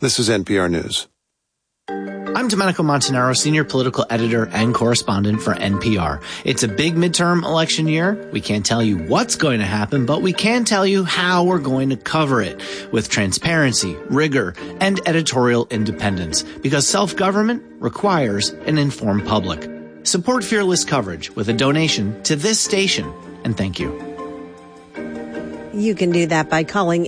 This is NPR News. I'm Domenico Montanaro, senior political editor and correspondent for NPR. It's a big midterm election year. We can't tell you what's going to happen, but we can tell you how we're going to cover it with transparency, rigor, and editorial independence, because self-government requires an informed public. Support fearless coverage with a donation to this station, and thank you. You can do that by calling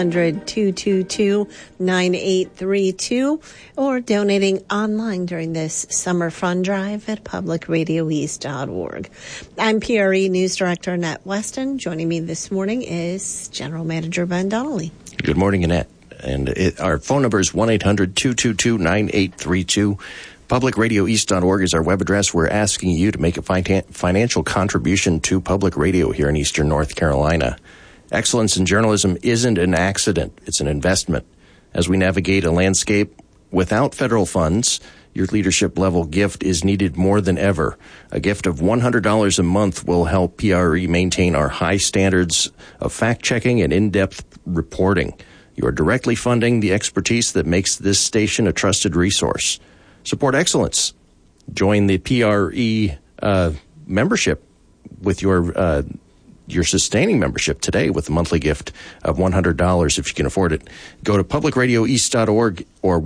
800-222-9832 or donating online during this summer fund drive at publicradioeast.org. I'm PRE News Director Annette Weston. Joining me this morning is General Manager Ben Donnelly. Good morning, Annette. And our phone number is 1-800-222-9832. PublicRadioEast.org is our web address. We're asking you to make a financial contribution to public radio here in Eastern North Carolina. Excellence in journalism isn't an accident. It's an investment. As we navigate a landscape without federal funds, your leadership level gift is needed more than ever. A gift of $100 a month will help PRE maintain our high standards of fact-checking and in-depth reporting. You are directly funding the expertise that makes this station a trusted resource. Support excellence. Join the PRE membership with your sustaining membership today with a monthly gift of $100 if you can afford it. Go to publicradioeast.org or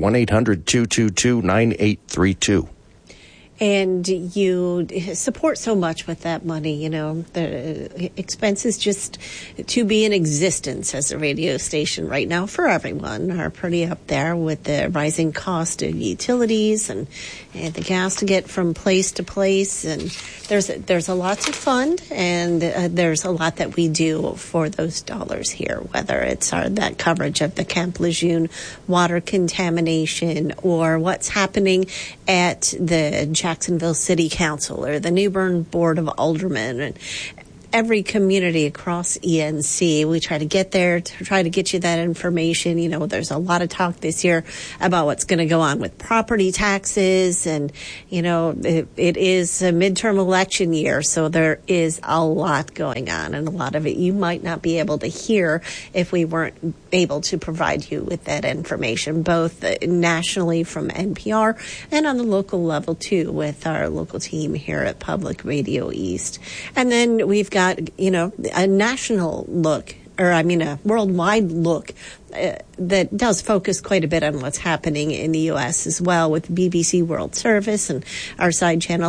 1-800-222-9832. And you support so much with that money, you know, the expenses just to be in existence as a radio station right now for everyone are pretty up there with the rising cost of utilities and the gas to get from place to place. And there's a lot to fund, and there's a lot that we do for those dollars here, whether it's that coverage of the Camp Lejeune water contamination or what's happening at the Jacksonville City Council or the New Bern Board of Aldermen, and every community across ENC. We try to get there to try to get you that information. You know, there's a lot of talk this year about what's going to go on with property taxes. And, you know, it is a midterm election year, so there is a lot going on. And a lot of it you might not be able to hear if we weren't able to provide you with that information, both nationally from NPR and on the local level, too, with our local team here at Public Radio East. And then we've got, you know, a national look, or I mean a worldwide look that does focus quite a bit on what's happening in the U.S. as well with BBC World Service and our side channel